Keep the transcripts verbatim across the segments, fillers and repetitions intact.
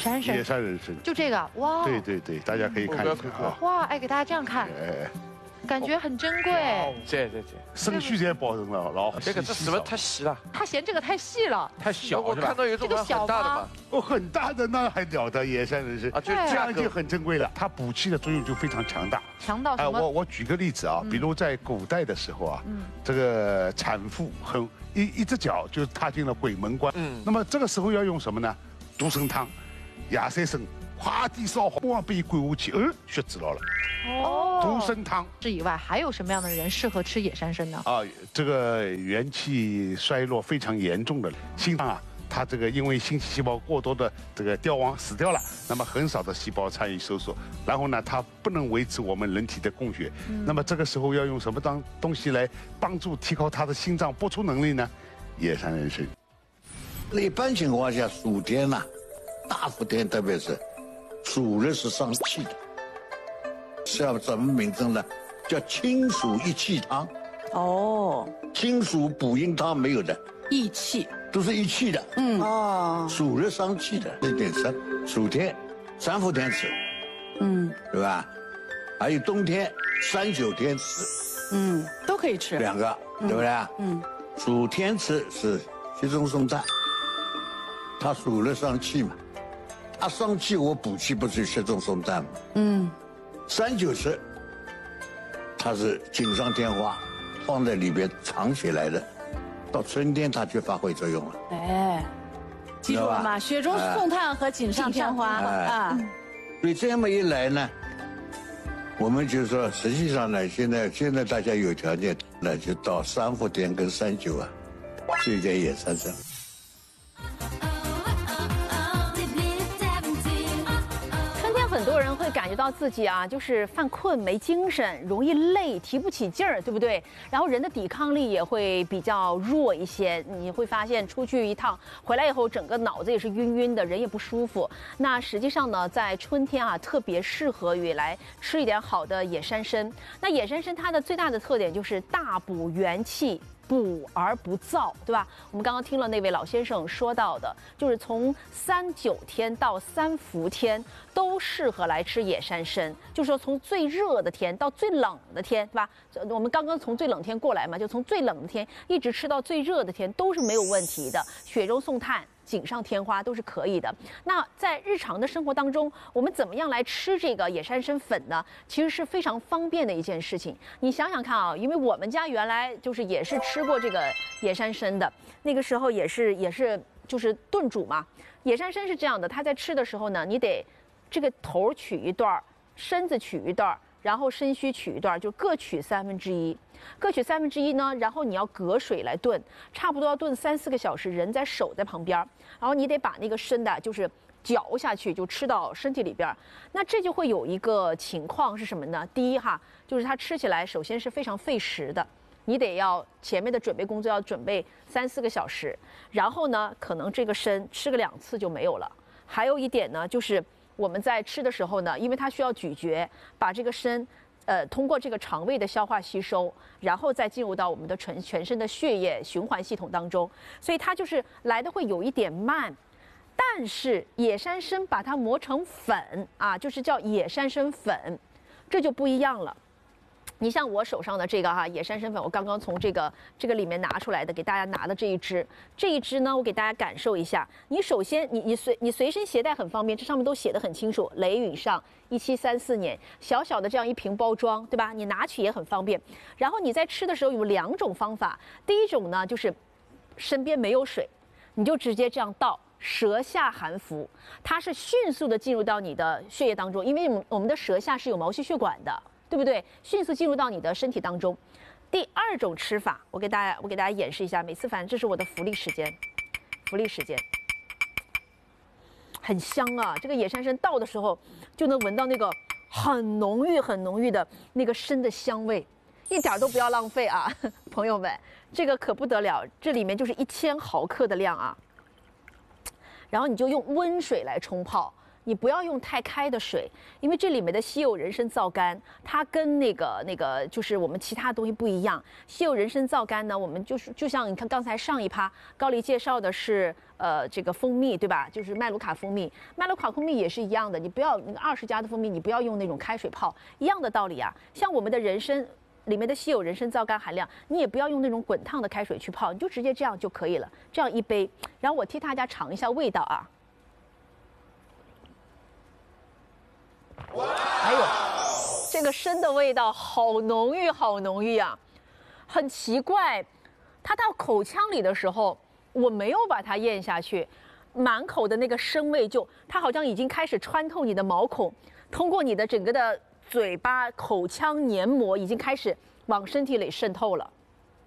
山参。 野山人参。 就这个，哇。 对对对，大家可以看一看啊。 哇，哎，给大家这样看。 哎。 感觉很珍贵， 对对对， 生须才保证了，老这个这是不是太细了？ 他嫌这个太细了， 太小。我看到有一种很大的嘛， 哦，很大的那还了得，野山人参啊，就这样就很珍贵了。它补气的作用就非常强大， 强到什么？ 我我举个例子啊，比如在古代的时候啊，这个产妇很一一只脚就踏进了鬼门关，嗯，那么这个时候要用什么呢？独参汤，亚三参，哗地烧好，往被灌下去，嗯，血止了了。 哦，独参汤这以外，还有什么样的人适合吃野山参呢？ 啊，这个元气衰弱非常严重的心脏啊，它这个因为心细胞过多的这个凋亡死掉了，那么很少的细胞参与收缩，然后呢，它不能维持我们人体的供血，嗯、那么这个时候要用什么当东西来帮助提高它的心脏播出能力呢？野山人参。 一般情况下，暑天呐、啊，大伏天特别是，暑热是伤气的。 叫什么名称呢？叫清暑益气汤。 哦， 清暑补阴汤没有的， 益气都是益气的。 嗯哦， 暑热伤气的，这点生。暑天、三伏天吃， 嗯， 对吧？还有冬天、三九天吃， 嗯，都可以吃。 两个，对不对？ 嗯， 暑天吃是雪中送炭，它暑热伤气嘛，它伤气我补气不是雪中送炭嘛？嗯。 三九吃，它是锦上添花，放在里边藏起来的，到春天它就发挥作用了。 哎，记住了吗？雪中送炭和锦上添花啊。 所以这么一来呢，我们就说，实际上呢，现在现在大家有条件，那就到三伏天跟三九啊，吃一点野山参。 很多人会感觉到自己啊，就是犯困、没精神，容易累、提不起劲儿，对不对？然后人的抵抗力也会比较弱一些。你会发现出去一趟回来以后，整个脑子也是晕晕的，人也不舒服。那实际上呢，在春天啊，特别适合于来吃一点好的野山参。那野山参它的最大的特点就是大补元气。 补而不燥，对吧？我们刚刚听了那位老先生说到的，就是从三九天到三伏天都适合来吃野山参，就是说从最热的天到最冷的天，对吧？我们刚刚从最冷天过来嘛，就从最冷的天一直吃到最热的天都是没有问题的，雪中送炭。 锦上添花都是可以的。那在日常的生活当中，我们怎么样来吃这个野山参粉呢？其实是非常方便的一件事情。你想想看啊，因为我们家原来就是也是吃过这个野山参的，那个时候也是也是就是炖煮嘛。野山参是这样的，它在吃的时候呢，你得这个头取一段，身子取一段。 然后参须取一段，就各取三分之一，各取三分之一呢，然后你要隔水来炖，差不多要炖三四个小时，人在手在旁边，然后你得把那个参的，就是嚼下去，就吃到身体里边。那这就会有一个情况是什么呢？第一哈，就是它吃起来首先是非常费时的，你得要前面的准备工作要准备三四个小时，然后呢，可能这个参吃个两次就没有了。还有一点呢，就是。 我们在吃的时候呢，因为它需要咀嚼，把这个参，呃，通过这个肠胃的消化吸收，然后再进入到我们的全全身的血液循环系统当中，所以它就是来的会有一点慢。但是野山参把它磨成粉啊，就是叫野山参粉，这就不一样了。 你像我手上的这个哈野山参粉，我刚刚从这个这个里面拿出来的，给大家拿的这一支，这一支呢，我给大家感受一下。你首先你你随你随身携带很方便，这上面都写的很清楚，雷允上一七三四年，小小的这样一瓶包装，对吧？你拿取也很方便。然后你在吃的时候有两种方法，第一种呢就是身边没有水，你就直接这样倒。 舌下含服，它是迅速的进入到你的血液当中，因为我们的舌下是有毛细血管的，对不对？迅速进入到你的身体当中。第二种吃法，我给大家我给大家演示一下。每次反正这是我的福利时间，福利时间，很香啊！这个野山参倒的时候，就能闻到那个很浓郁、很浓郁的那个参的香味，一点都不要浪费啊，朋友们，这个可不得了，这里面就是一千毫克的量啊。 然后你就用温水来冲泡， 你不要用太开的水，因为这里面的稀有人参皂苷，它跟那个那个就是我们其他东西不一样。稀有人参皂苷呢，我们就是就像你看刚才上一趴高丽介绍的是呃这个蜂蜜对吧？就是麦卢卡蜂蜜，麦卢卡蜂蜜也是一样的，你不要那个二十加的蜂蜜，你不要用那种开水泡，一样的道理啊。像我们的人参里面的稀有人参皂苷含量，你也不要用那种滚烫的开水去泡，你就直接这样就可以了。这样一杯，然后我替大家尝一下味道啊。哎呦，这个参的味道好浓郁，好浓郁啊！很奇怪，它到口腔里的时候，我没有把它咽下去，满口的那个参味就，它好像已经开始穿透你的毛孔，通过你的整个的嘴巴、口腔黏膜，已经开始往身体里渗透了。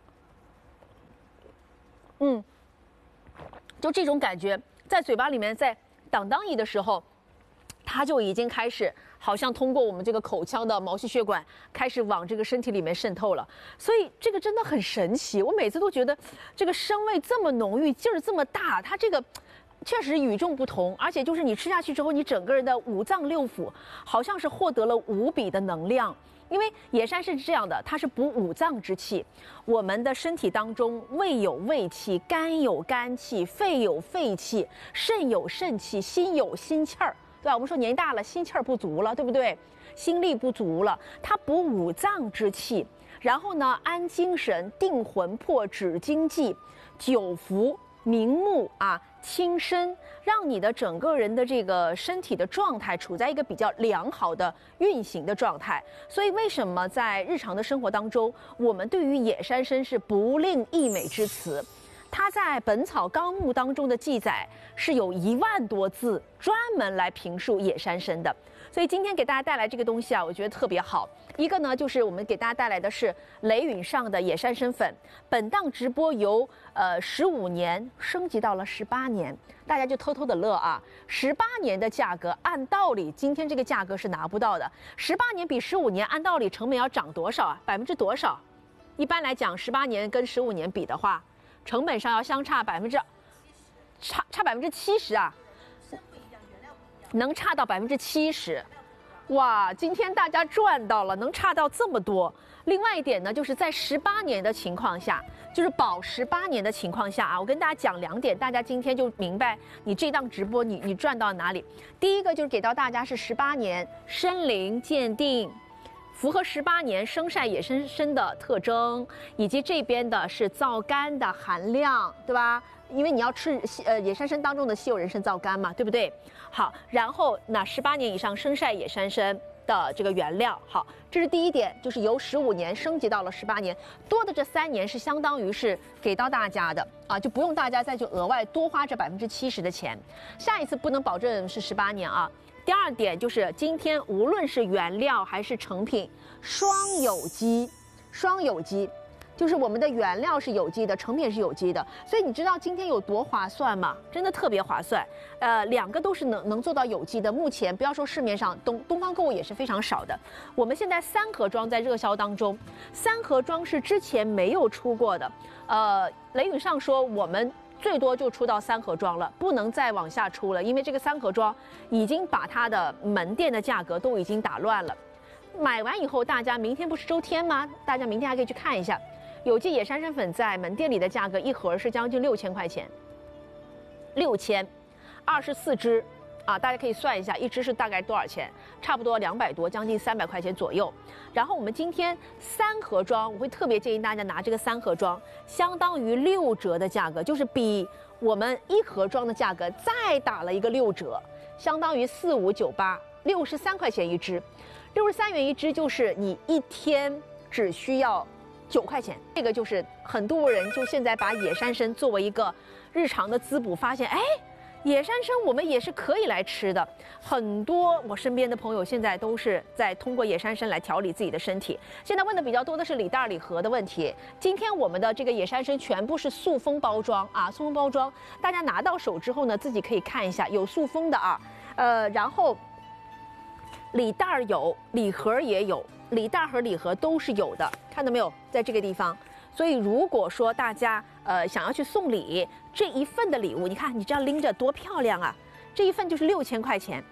嗯，就这种感觉，在嘴巴里面在当当一的时候，它就已经开始。好像通过我们这个口腔的毛细血管开始往这个身体里面渗透了，所以这个真的很神奇。我每次都觉得这个参味这么浓郁，劲儿这么大，它这个确实与众不同。而且就是你吃下去之后，你整个人的五脏六腑好像是获得了无比的能量。因为野山参是这样的，它是补五脏之气。我们的身体当中，胃有胃气，肝有肝气，肺有肺气，肾有肾气，心有心气儿。对吧？我们说年纪大了，心气儿不足了，对不对？心力不足了，它补五脏之气，然后呢，安精神、定魂魄、止惊悸、久服、明目啊、轻身，让你的整个人的这个身体的状态处在一个比较良好的运行的状态。所以，为什么在日常的生活当中，我们对于野山参是不吝溢美之词？它在《本草纲目》当中的记载是有一万多字，专门来评述野山参的。所以今天给大家带来这个东西啊，我觉得特别好。一个呢，就是我们给大家带来的是雷允上的野山参粉，本档直播由呃十五年升级到了十八年，大家就偷偷的乐啊。十八年的价格，按道理今天这个价格是拿不到的。十八年比十五年，按道理成本要涨多少啊？百分之多少？一般来讲，十八年跟十五年比的话。成本上要相差百分之，差差百分之七十啊，能差到百分之七十，哇！今天大家赚到了，能差到这么多。另外一点呢，就是在十八年的情况下，就是保十八年的情况下啊，我跟大家讲两点，大家今天就明白你这档直播你你赚到哪里。第一个就是给到大家是十八年参龄鉴定。符合十八年生晒野生参的特征，以及这边的是皂苷的含量，对吧？因为你要吃呃野山参当中的稀有人参皂苷嘛，对不对？好，然后那十八年以上生晒野山参的这个原料，好，这是第一点，就是由十五年升级到了十八年，多的这三年是相当于是给到大家的啊，就不用大家再去额外多花这百分之七十的钱。下一次不能保证是十八年啊。第二点就是今天无论是原料还是成品，双有机，双有机，就是我们的原料是有机的，成品是有机的，所以你知道今天有多划算吗？真的特别划算。呃，两个都是能能做到有机的。目前不要说市面上东东方购物也是非常少的。我们现在三盒装在热销当中，三盒装是之前没有出过的。呃，雷允上说我们。最多就出到三盒装了，不能再往下出了，因为这个三盒装已经把它的门店的价格都已经打乱了。买完以后，大家明天不是周天吗？大家明天还可以去看一下，有机野山参粉在门店里的价格一盒是将近六千块钱，六千，二十四支。啊，大家可以算一下，一支是大概多少钱？差不多两百多，将近三百块钱左右。然后我们今天三盒装，我会特别建议大家拿这个三盒装，相当于六折的价格，就是比我们一盒装的价格再打了一个六折，相当于四五九八，六十三块钱一支，六十三元一支，就是你一天只需要九块钱。这个就是很多人就现在把野山参作为一个日常的滋补，发现哎。野山参我们也是可以来吃的，很多我身边的朋友现在都是在通过野山参来调理自己的身体。现在问的比较多的是礼袋礼盒的问题。今天我们的这个野山参全部是塑封包装啊，塑封包装，大家拿到手之后呢，自己可以看一下，有塑封的啊，呃，然后礼袋有，礼盒也有，礼袋和礼盒都是有的，看到没有，在这个地方。所以如果说大家呃想要去送礼，这一份的礼物，你看你这样拎着多漂亮啊！这一份就是六千块钱，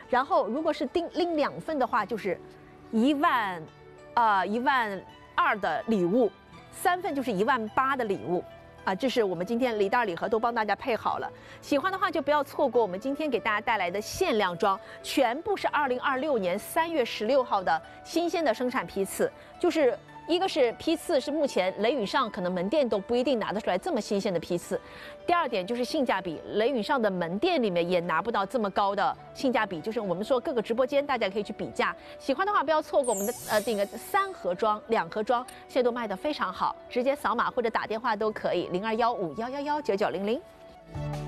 然后如果是订拎两份的话，就是一万，呃一万二的礼物，三份就是一万八的礼物。啊，这是我们今天礼袋礼盒都帮大家配好了，喜欢的话就不要错过我们今天给大家带来的限量装，全部是二零二六年三月十六号的新鲜的生产批次，就是一个是批次是目前雷允上可能门店都不一定拿得出来这么新鲜的批次，第二点就是性价比，雷允上的门店里面也拿不到这么高的性价比，就是我们说各个直播间大家可以去比价，喜欢的话不要错过我们的呃订个三盒装、两盒装，现在都卖得非常好，直接扫码或者打电话都可以，零二幺五幺幺幺九九零零。